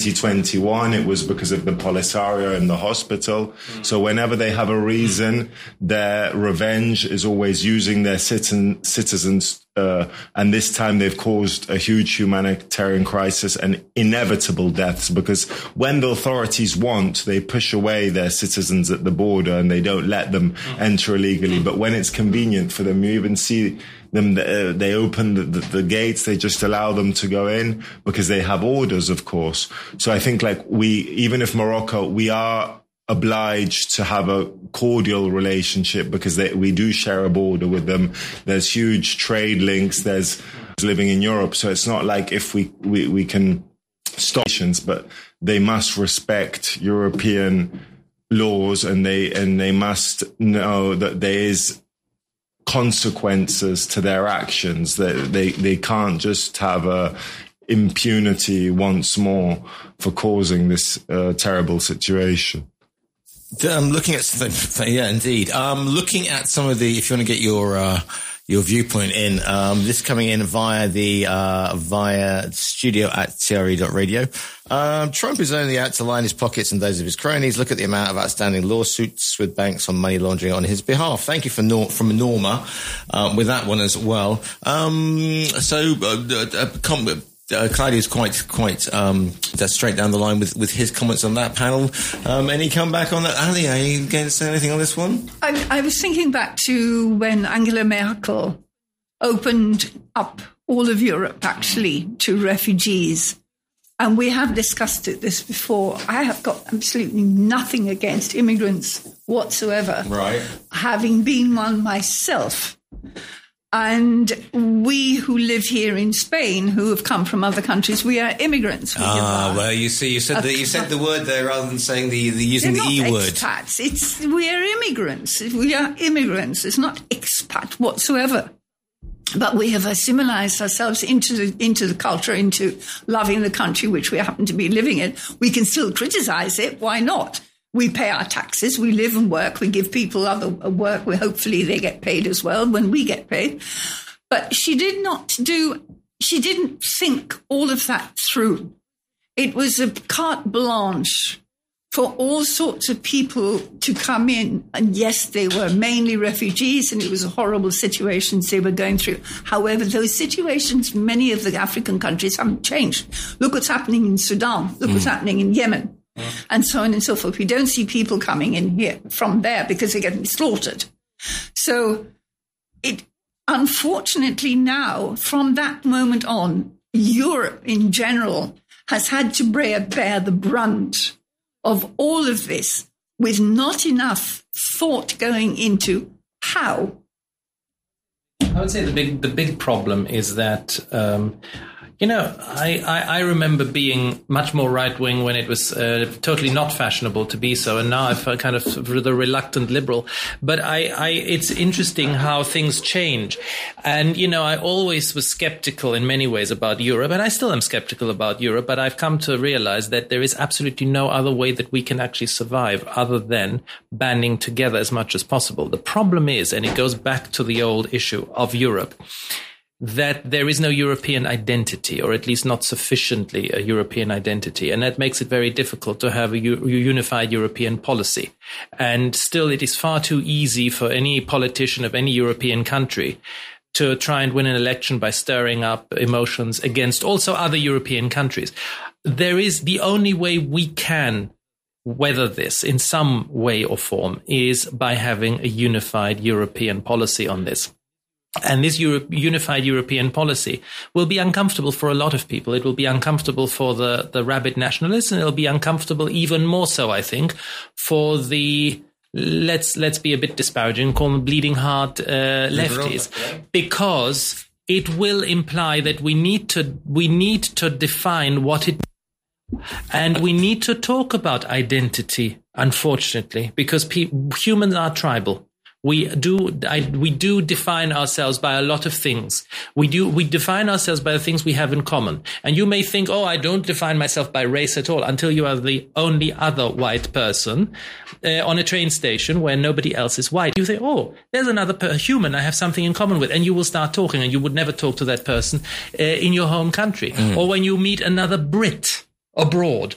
2021, it was because of the Polisario in the hospital. So whenever they have a reason, their revenge is always using their citizens. And this time they've caused a huge humanitarian crisis and inevitable deaths, because when the authorities want, they push away their citizens at the border and they don't let them enter illegally. But when it's convenient for them, you even see them, they open the gates, they just allow them to go in because they have orders, of course. So I think even if Morocco, we are obliged to have a cordial relationship because we do share a border with them. There's huge trade links. There's living in Europe. So it's not like if we can stop nations, but they must respect European laws and they must know that there is consequences to their actions. They can't just have impunity once more for causing this terrible situation. Looking at something, yeah, indeed. Looking at some of the, if you want to get your viewpoint in, this coming in via studio@tre.radio. Trump is only out to line his pockets and those of his cronies. Look at the amount of outstanding lawsuits with banks on money laundering on his behalf. Thank you from Norma, with that one as well. Clyde is quite straight down the line with his comments on that panel. Any comeback on that? Ali, are you going to say anything on this one? I was thinking back to when Angela Merkel opened up all of Europe, actually, to refugees. And we have discussed this before. I have got absolutely nothing against immigrants whatsoever. Right. Having been one myself. And we who live here in Spain, who have come from other countries, we are immigrants. Well, you see, you said the word there rather than saying using the E word. Expats. We are immigrants. We are immigrants. It's not expat whatsoever. But we have assimilated ourselves into the culture, into loving the country which we happen to be living in. We can still criticize it. Why not? We pay our taxes, we live and work, we give people other work, hopefully they get paid as well when we get paid. But she didn't think all of that through. It was a carte blanche for all sorts of people to come in. And yes, they were mainly refugees and it was horrible situations they were going through. However, those situations, many of the African countries haven't changed. Look what's happening in Sudan, look what's happening in Yemen. And so on and so forth. We don't see people coming in here from there because they're getting slaughtered. So unfortunately now, from that moment on, Europe in general has had to bear the brunt of all of this with not enough thought going into how. I would say the big problem is that I remember being much more right-wing when it was totally not fashionable to be so, and now I've kind of the reluctant liberal. But it's interesting how things change. And, I always was skeptical in many ways about Europe, and I still am skeptical about Europe, but I've come to realize that there is absolutely no other way that we can actually survive other than banding together as much as possible. The problem is, and it goes back to the old issue of Europe, that there is no European identity, or at least not sufficiently a European identity. And that makes it very difficult to have a unified European policy. And still, it is far too easy for any politician of any European country to try and win an election by stirring up emotions against also other European countries. The only way we can weather this in some way or form is by having a unified European policy on this. And this unified European policy will be uncomfortable for a lot of people. It will be uncomfortable for the rabid nationalists, and it'll be uncomfortable even more so, I think, for the, let's be a bit disparaging, call them bleeding heart lefties, because it will imply that we need to define what it, and we need to talk about identity, unfortunately, because humans are tribal. We do define ourselves by a lot of things. We define ourselves by the things we have in common. And you may think, I don't define myself by race at all, until you are the only other white person on a train station where nobody else is white. You think, there's another human I have something in common with, and you will start talking, and you would never talk to that person in your home country. Or when you meet another Brit abroad,